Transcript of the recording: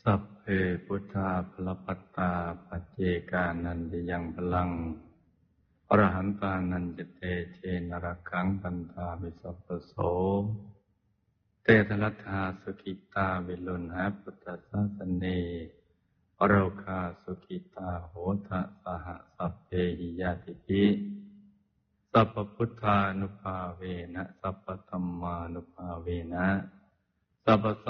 สัพเพพุทธาภลปัตตาปัจเจกานันติยังพลังอรหันตานันจเตเชนรคังปันธาวิสัพพโสเตทลัทธาสุขิตาวิลุณหะพุทธศาสเนโรคาสุขิตาโหทะสหสัพเพหิยาติภิสัพพพุทธานุภาเวนะสัพพธัมมานุภาเวนะสัพพ